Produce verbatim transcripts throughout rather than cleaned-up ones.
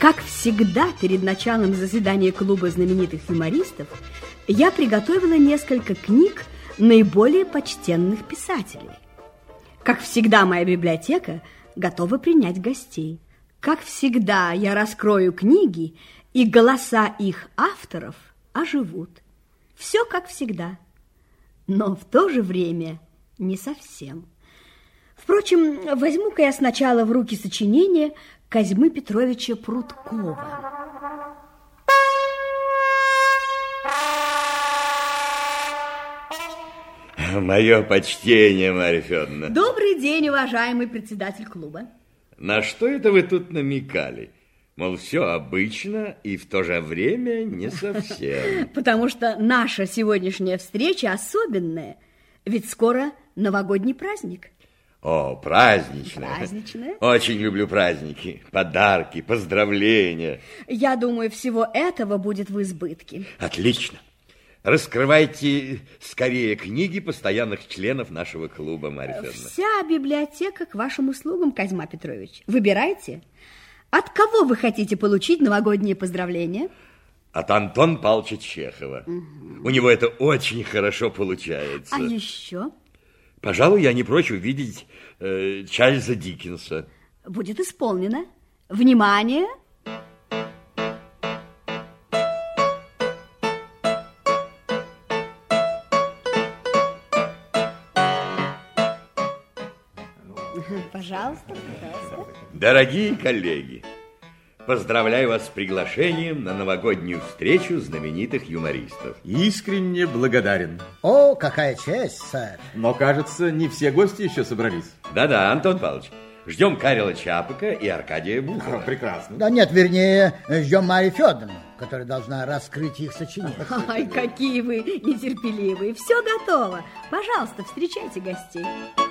Как всегда, перед началом заседания клуба знаменитых юмористов я приготовила несколько книг наиболее почтенных писателей. Как всегда, моя библиотека готова принять гостей. Как всегда, я раскрою книги, и голоса их авторов оживут. Все как всегда, но в то же время не совсем. Впрочем, возьму-ка я сначала в руки сочинение Козьмы Петровича Прудкова. Мое почтение, Марья Федоровна. Добрый день, уважаемый председатель клуба. На что это вы тут намекали? Мол, все обычно и в то же время не совсем. Потому что наша сегодняшняя встреча особенная. Ведь скоро новогодний праздник. О, праздничная. Праздничная. Очень люблю праздники, подарки, поздравления. Я думаю, всего этого будет в избытке. Отлично. Раскрывайте скорее книги постоянных членов нашего клуба, Марья Федоровна. Вся библиотека к вашим услугам, Козьма Петрович. Выбирайте. От кого вы хотите получить новогодние поздравления? От Антона Павловича Чехова. Угу. У него это очень хорошо получается. А еще? Пожалуй, я не прочь увидеть э, Чарльза Диккенса. Будет исполнено. Внимание! Пожалуйста, пожалуйста. Дорогие коллеги, поздравляю вас с приглашением на новогоднюю встречу знаменитых юмористов. Искренне благодарен. О, какая честь, сэр. Но, кажется, не все гости еще собрались. Да-да, Антон Павлович, ждем Карела Чапика и Аркадия Бухова. О, прекрасно. Да нет, вернее, ждем Марию Федоровну, которая должна раскрыть их сочинение. Ай, какие вы нетерпеливые. Все готово. Пожалуйста, встречайте гостей.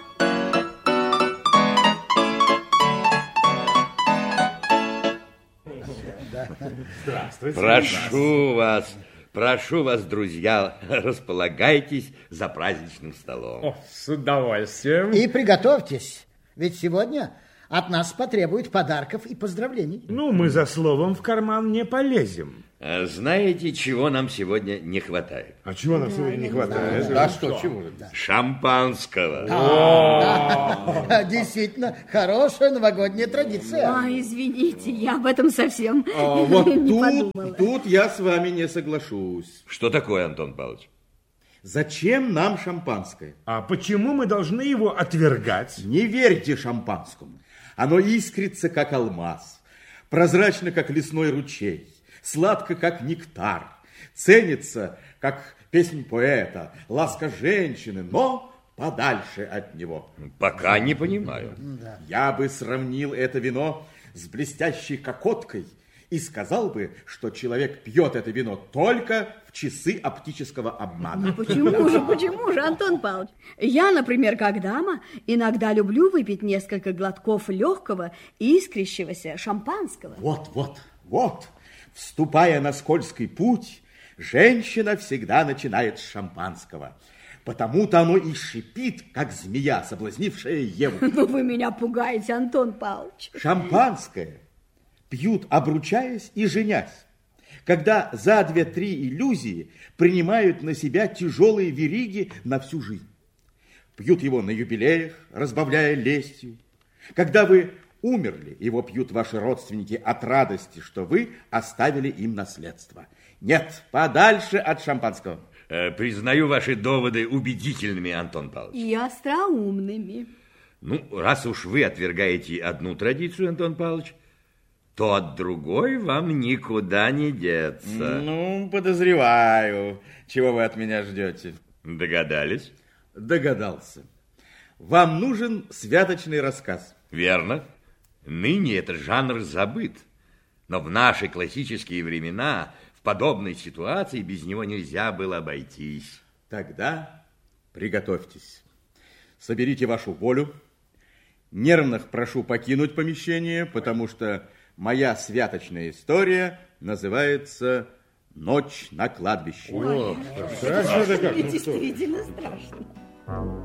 Здравствуйте. Прошу вас, прошу вас, друзья, располагайтесь за праздничным столом. О, с удовольствием. И приготовьтесь, ведь сегодня от нас потребуют подарков и поздравлений. Ну, мы за словом в карман не полезем. А знаете, чего нам сегодня не хватает? А чего нам сегодня не хватает? Да, что, чего? Шампанского. Да, действительно, хорошая новогодняя традиция. А, извините, я об этом совсем А, вот не тут, подумала. тут я с вами не соглашусь. Что такое, Антон Павлович? Зачем нам шампанское? А почему мы должны его отвергать? Не верьте шампанскому. Оно искрится, как алмаз, прозрачно, как лесной ручей, сладко, как нектар, ценится, как песнь поэта, ласка женщины, но подальше от него. Пока не понимаю. Я бы сравнил это вино с блестящей кокоткой и сказал бы, что человек пьет это вино только в часы оптического обмана. Почему же, почему же, Антон Павлович? Я, например, как дама, иногда люблю выпить несколько глотков легкого, искрящегося шампанского. Вот, вот, вот. Вступая на скользкий путь, женщина всегда начинает с шампанского. Потому-то оно и шипит, как змея, соблазнившая Еву. Ну, вы меня пугаете, Антон Павлович. Шампанское пьют, обручаясь и женясь, когда за две-три иллюзии принимают на себя тяжелые вериги на всю жизнь. Пьют его на юбилеях, разбавляя лестью. Когда вы умерли, его пьют ваши родственники от радости, что вы оставили им наследство. Нет, подальше от шампанского. Э, признаю ваши доводы убедительными, Антон Павлович. И остроумными. Ну, раз уж вы отвергаете одну традицию, Антон Павлович, то от другой вам никуда не деться. Ну, подозреваю. Чего вы от меня ждете? Догадались? Догадался. Вам нужен святочный рассказ. Верно. Ныне этот жанр забыт. Но в наши классические времена в подобной ситуации без него нельзя было обойтись. Тогда приготовьтесь. Соберите вашу волю. Нервных прошу покинуть помещение, потому что моя святочная история называется «Ночь на кладбище». О, страшно-то как. Действительно страшно.